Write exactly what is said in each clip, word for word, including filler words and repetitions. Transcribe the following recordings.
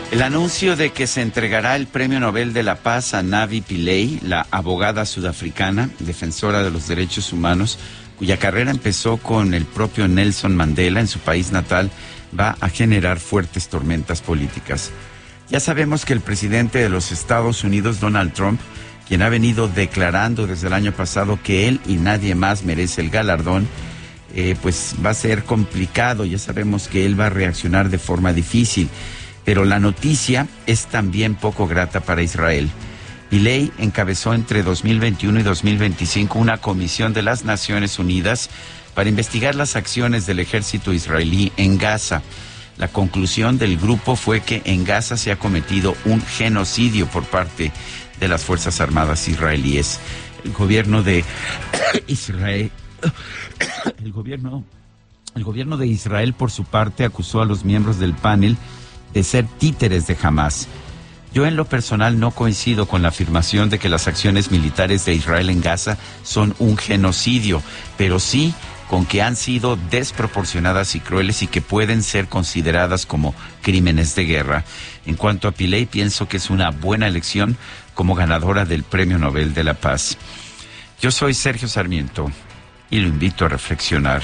El anuncio de que se entregará el Premio Nobel de la Paz a Navi Pillay, la abogada sudafricana, defensora de los derechos humanos, cuya carrera empezó con el propio Nelson Mandela en su país natal, va a generar fuertes tormentas políticas. Ya sabemos que el presidente de los Estados Unidos, Donald Trump, quien ha venido declarando desde el año pasado que él y nadie más merece el galardón, eh, pues va a ser complicado. Ya sabemos que él va a reaccionar de forma difícil. Pero la noticia es también poco grata para Israel. Pillay encabezó entre dos mil veintiuno y dos mil veinticinco una comisión de las Naciones Unidas para investigar las acciones del ejército israelí en Gaza. La conclusión del grupo fue que en Gaza se ha cometido un genocidio por parte de las Fuerzas Armadas israelíes. El gobierno de Israel, el gobierno, el gobierno de Israel, por su parte, acusó a los miembros del panel de ser títeres de Hamás. Yo en lo personal no coincido con la afirmación de que las acciones militares de Israel en Gaza son un genocidio, pero sí con que han sido desproporcionadas y crueles y que pueden ser consideradas como crímenes de guerra. En cuanto a Pillay, pienso que es una buena elección como ganadora del Premio Nobel de la Paz. Yo soy Sergio Sarmiento y lo invito a reflexionar.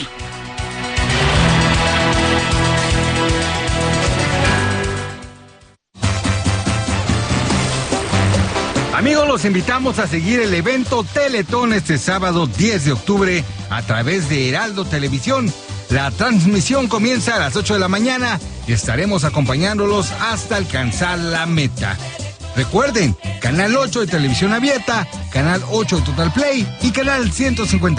Amigos, los invitamos a seguir el evento Teletón este sábado diez de octubre a través de Heraldo Televisión. La transmisión comienza a las ocho de la mañana y estaremos acompañándolos hasta alcanzar la meta. Recuerden, Canal ocho de Televisión Abierta, Canal ocho de Total Play y Canal ciento cincuenta.